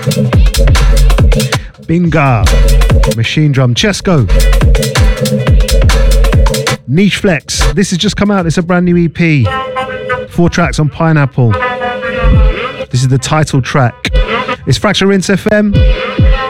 Binga, Machine Drum, Chesco, Niche Flex. This has just come out. It's a brand new EP. 4 tracks on Pineapple. This is the title track. It's Fracture Rinse FM.